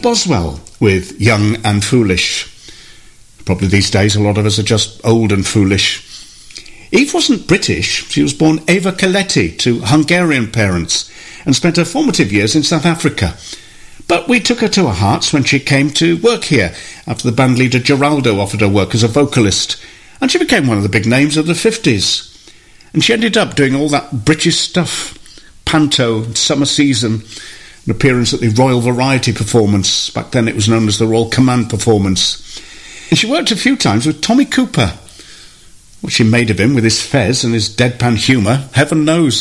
Boswell with Young and Foolish. Probably these days a lot of us are just old and foolish. Eve wasn't British. She was born Eva Coletti to Hungarian parents and spent her formative years in South Africa. But we took her to our hearts when she came to work here after the bandleader Geraldo offered her work as a vocalist, and she became one of the big names of the 50s. And she ended up doing all that British stuff, Panto, Summer Season, an appearance at the Royal Variety Performance. Back then it was known as the Royal Command Performance. And she worked a few times with Tommy Cooper. What she made of him with his fez and his deadpan humour, heaven knows.